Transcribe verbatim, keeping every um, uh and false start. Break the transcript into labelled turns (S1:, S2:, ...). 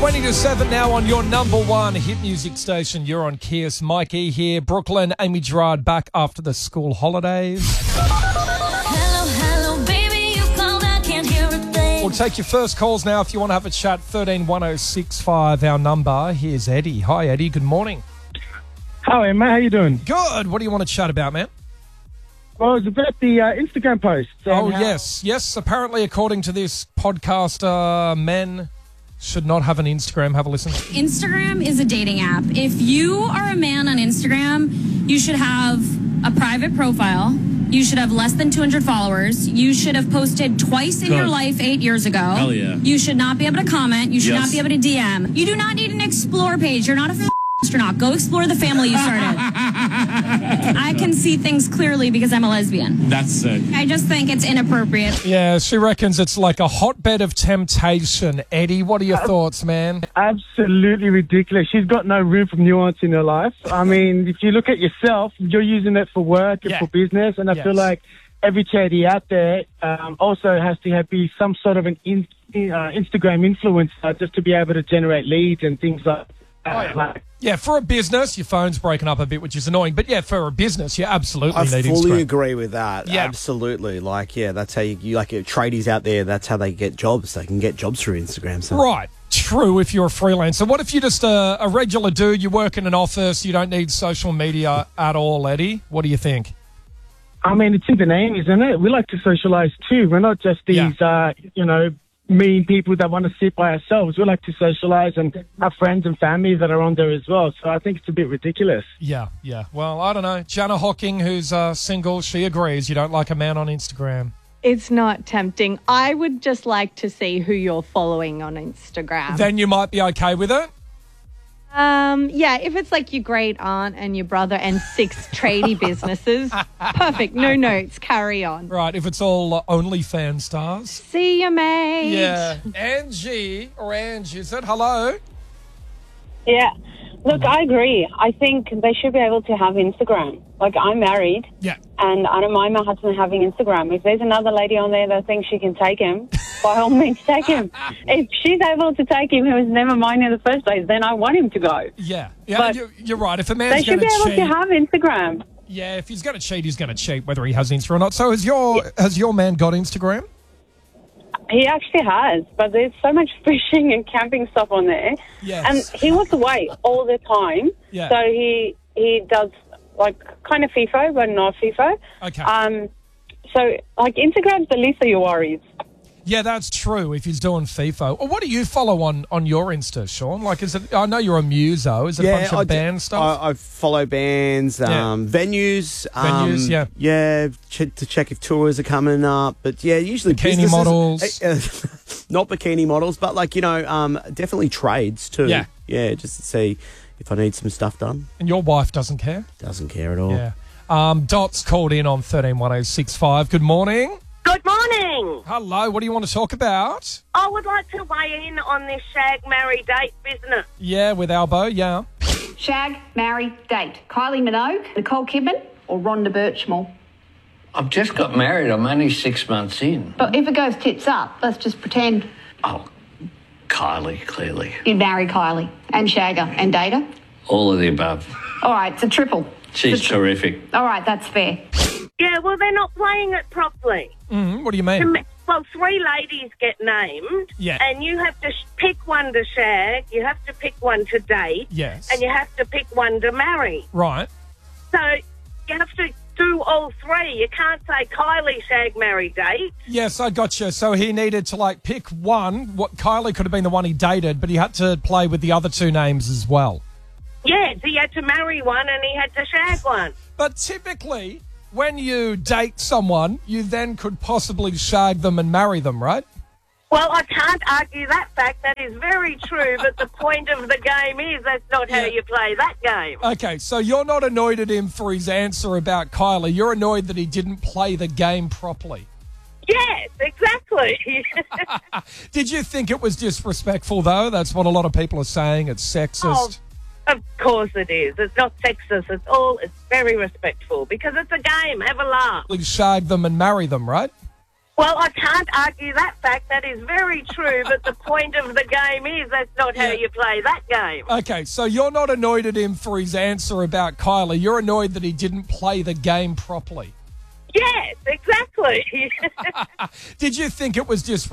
S1: twenty to seven now on your number one hit music station. You're on Kiss. Mike E here. Brooklyn, Amy Gerard back after the school holidays.
S2: Hello, hello, baby, you called, I can't hear a thing.
S1: We'll take your first calls now if you want to have a chat. thirteen one oh six five, our number. Here's Eddie. Hi, Eddie. Good morning.
S3: Hi, mate. How you doing?
S1: Good. What do you want to chat about, man?
S3: Well, it's about the uh, Instagram post.
S1: Oh, yes. Yes, apparently, according to this podcaster, men should not have an Instagram. Have a listen.
S4: Instagram is a dating app. If you are a man on Instagram, you should have a private profile. You should have less than two hundred followers. You should have posted twice in
S5: Good.
S4: your life eight years ago.
S5: Hell yeah.
S4: You should not be able to comment. You should
S5: Yes.
S4: not be able to D M. You do not need an explore page. You're not a f- astronaut. Go explore the family you started. I can see things clearly because I'm a lesbian.
S5: That's sick.
S4: I just think it's inappropriate.
S1: Yeah, she reckons it's like a hotbed of temptation. Eddie, what are your thoughts, man?
S3: Absolutely ridiculous. She's got no room for nuance in her life. I mean, if you look at yourself, you're using it for work and
S1: Yeah.
S3: for business, and I
S1: Yes.
S3: feel like every charity out there um, also has to have, be some sort of an in, uh, Instagram influencer just to be able to generate leads and things like that.
S1: Oh, yeah.
S3: Like,
S1: Yeah, for a business, your phone's breaking up a bit, which is annoying. But yeah, for a business, you absolutely
S6: I
S1: need
S6: fully
S1: Instagram.
S6: agree with that.
S1: Yeah.
S6: Absolutely. Like, yeah, that's how you, you like your tradies out there. That's how they get jobs. They can get jobs through Instagram. So.
S1: Right. True if you're a freelancer. What if you're just a, a regular dude, you work in an office, you don't need social media at all, Eddie? What do you think?
S3: I mean, it's in the name, isn't it? We like to socialize too. We're not just these, uh, you know, mean people that want to sit by ourselves. We like to socialize and have friends and family that are on there as well. So I think it's a bit ridiculous.
S1: Yeah, yeah. Well, I don't know. Jana Hocking, who's uh, single, she agrees. You don't like a man on Instagram.
S7: It's not tempting. I would just like to see who you're following on Instagram.
S1: Then you might be okay with it.
S7: Um, yeah, if it's like your great aunt and your brother and six tradie businesses, perfect. No notes. Carry on.
S1: Right, if it's all uh, OnlyFans stars.
S7: See you, mate.
S1: Yeah. Angie, or Angie, is it? Hello?
S8: Yeah. Look, I agree. I think they should be able to have Instagram. Like, I'm married,
S1: Yeah.
S8: and I don't mind my husband having Instagram. If there's another lady on there that thinks she can take him, by all means, take him. If she's able to take him, who was never mine in the first place, then I want him to go.
S1: Yeah. Yeah,
S8: But
S1: you're, you're right. If a
S8: They
S1: man's
S8: should
S1: going
S8: be able
S1: cheat,
S8: to have Instagram.
S1: yeah, if he's going to cheat, he's going to cheat, whether he has Insta or not. So has your has your man got Instagram?
S8: He actually has, but there's so much fishing and camping stuff on there.
S1: Yes.
S8: And he was away all the time.
S1: Yeah.
S8: So he he does, like, kind of FIFO, but not FIFO.
S1: Okay.
S8: Um, so, like, Instagram's the least of your worries.
S1: Yeah, that's true. If he's doing FIFO, or what do you follow on, on your Insta, Sean? Like, is it? I know you're a muso. Is it a bunch of
S6: I d-
S1: band stuff?
S6: I, I follow bands,
S1: Yeah.
S6: um, venues.
S1: Venues,
S6: um,
S1: yeah.
S6: Yeah, ch- to check if tours are coming up. But yeah, usually
S1: Bikini
S6: businesses-
S1: models.
S6: uh, not bikini models, but like, you know, um, definitely trades too.
S1: Yeah.
S6: Yeah, just to see if I need some stuff done.
S1: and your wife doesn't care.
S6: Doesn't care at all.
S1: Yeah. Um, Dot's called in on thirteen one oh six five. Good morning.
S9: Good morning.
S1: Hello. What do you want to talk about?
S9: I would like to weigh in on this shag, marry, date business.
S1: Yeah, with Albo. Yeah.
S10: Shag, marry, date. Kylie Minogue, Nicole Kidman, or Rhonda Birchmore.
S11: I've just got married. I'm only six months in.
S10: But if it goes tits up, let's just pretend
S11: Oh, Kylie, clearly.
S10: you'd marry Kylie and shag her and date her.
S11: All of the above.
S10: All right, it's a triple.
S11: She's
S10: It's a tri-
S11: terrific.
S10: All right, that's fair.
S9: Yeah, well, they're not playing it properly.
S1: Mm, what do you
S9: To
S1: mean?
S9: me- Well, three ladies get named,
S1: Yeah.
S9: and you have to sh- pick one to shag, you have to pick one to date,
S1: Yes.
S9: and you have to pick one to marry.
S1: Right.
S9: So you have to do all three. You can't say Kylie, shag, marry, date.
S1: Yes, I got you. So he needed to like pick one. What Kylie could have been the one he dated, but he had to play with the other two names as well.
S9: Yes, he had to marry one and he had to shag one.
S1: But typically, when you date someone, you then could possibly shag them and marry them, right?
S9: Well, I can't argue that fact. That is very true, but the point of the game is that's not how
S1: Yeah.
S9: you play that game.
S1: Okay, so you're not annoyed at him for his answer about Kylie. You're annoyed that he didn't play the game properly.
S9: Yes, exactly.
S1: Did you think it was disrespectful, though? That's what a lot of people are saying. It's sexist.
S9: Of course it is. It's not sexist. It's all, it's very respectful because it's a game. Have a laugh.
S1: Shag them and marry them, right?
S9: Well, I can't argue that fact. That is very true. But the point of the game is that's not how
S1: Yeah.
S9: you play that game.
S1: Okay, so you're not annoyed at him for his answer about Kylie. You're annoyed that he didn't play the game properly.
S9: Yes, exactly.
S1: Did you think it was just